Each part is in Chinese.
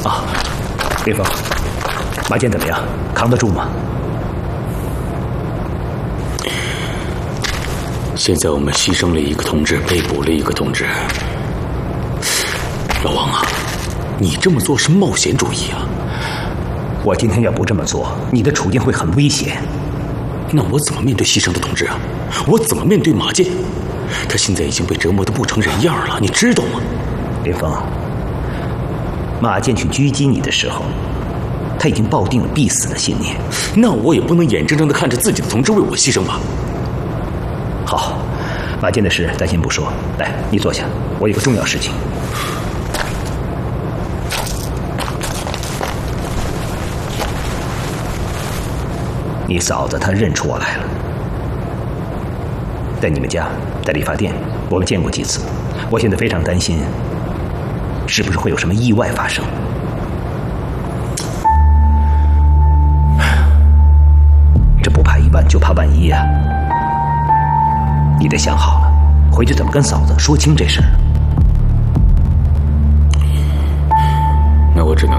啊，林峰，马健怎么样？扛得住吗？ 现在我们牺牲了一个同志，被捕了一个同志。老王啊，你这么做是冒险主义啊！ 我今天要不这么做，你的处境会很危险。 那我怎么面对牺牲的同志啊？我怎么面对马健？他现在已经被折磨得不成人样了，你知道吗？ 林峰，马健去狙击你的时候，他已经抱定了必死的信念。 那我也不能眼睁睁地看着自己的同志为我牺牲吧？ 好，马健的事咱先不说，来，你坐下，我有个重要事情。你嫂子她认出我来了，在你们家，在理发店，我们见过几次。我现在非常担心，是不是会有什么意外发生？这不怕一万，就怕万一啊！你得想好了，回去怎么跟嫂子说清这事儿。 那我只能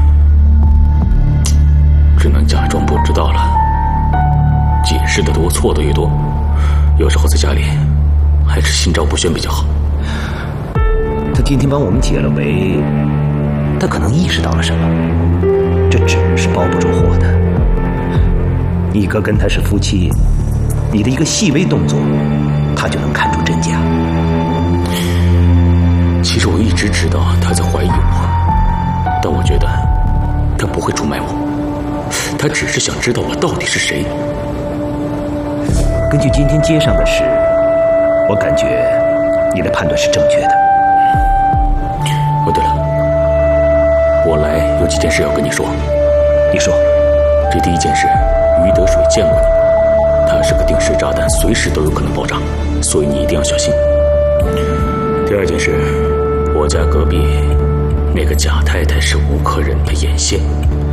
假装不知道了。解释的多，错的越多，有时候在家里还是心照不宣比较好。 他今天帮我们解了围，他可能意识到了什么，这纸是包不住火的。你哥跟他是夫妻，你的一个细微动作，他就能看出真假。 其实我一直知道他在怀疑我，但我觉得他不会出卖我，他只是想知道我到底是谁。 根据今天街上的事，我感觉你的判断是正确的。 哦，对了，我来有几件事要跟你说。 你说。 这第一件事，于德水见过你，他是个定时炸弹，随时都有可能爆炸，所以你一定要小心。第二件事，我家隔壁那个贾太太是吴克忍的眼线，